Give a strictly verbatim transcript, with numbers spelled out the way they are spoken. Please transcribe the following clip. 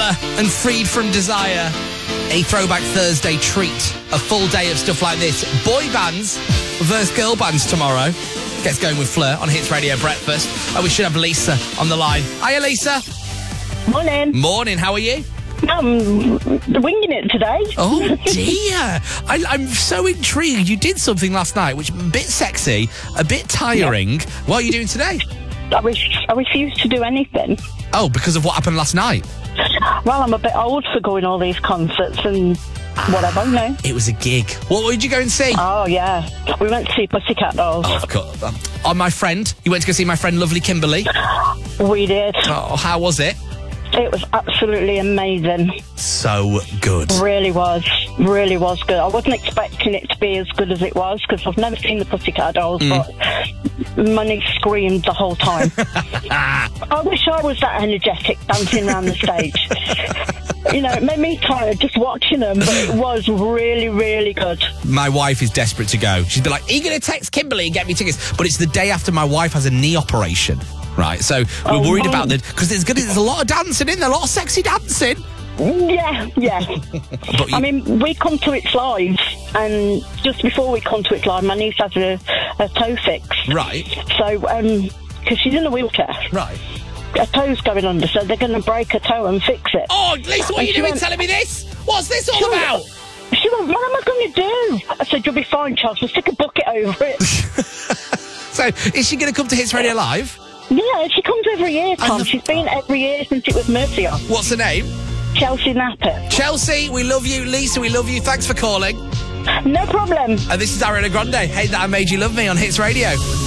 Fleur and Freed from Desire. A Throwback Thursday treat. A full day of stuff like this. Boy bands versus girl bands tomorrow. Gets going with Fleur on Hits Radio Breakfast. Oh, we should have Lisa on the line. Hiya, Lisa. Morning. Morning, how are you? I'm winging it today. Oh, dear. I, I'm so intrigued. You did something last night, which a bit sexy, a bit tiring. Yeah. What are you doing today? I, re- I refuse to do anything. Oh, because of what happened last night? Well, I'm a bit old for going all these concerts and whatever, you know. It was a gig. What did you go and see? Oh, yeah. We went to see Pussycat Dolls. Oh, God. Um, on my friend. You went to go see my friend, lovely Kimberly. We did. Oh, how was it? It was absolutely amazing. So good. Really was. Really was good. I wasn't expecting it to be as good as it was because I've never seen the Pussycat Dolls, mm. but money screamed the whole time. I wish I was that energetic dancing around the stage. You know, it made me tired just watching them, but it was really, really good. My wife is desperate to go. She'd be like, are you going to text Kimberly and get me tickets? But it's the day after my wife has a knee operation. Right, so we're oh, worried about the because there's good. There's a lot of dancing in there, a lot of sexy dancing. Yeah, yeah. But you, I mean, we come to it live, and just before we come to it live, my niece has a, a toe fix. Right. So, um, because she's in a wheelchair. Right. Her toe's going under, so they're going to break her toe and fix it. Oh, Lisa, what and are you doing went, telling me this? What's this all about? She went, what am I going to do? I said, you'll be fine, Charles. We'll stick a bucket over it. So, is she going to come to Hits Radio Live? Yeah, she comes every year, Tom. She's been every year since it was Mercy on. What's her name? Chelsea Napper. Chelsea, we love you. Lisa, we love you. Thanks for calling. No problem. And this is Ariana Grande. Hey, that I Made You Love Me on Hits Radio.